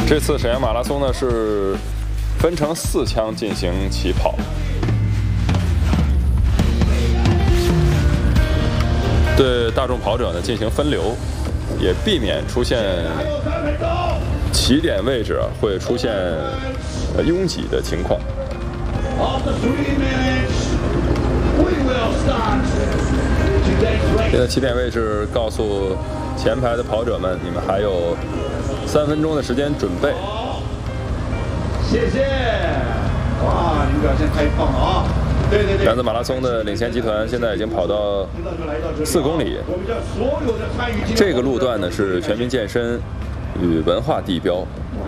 这次沈阳马拉松呢是分成4枪进行起跑，对大众跑者呢进行分流，也避免出现起点位置会出现拥挤的情况。现在起点位置告诉前排的跑者们，你们还有3分钟的时间准备。 谢谢！哇，你们表现太棒了啊！对。 男子马拉松的领先集团现在已经跑到4公里。这个路段呢是全民健身与文化地标，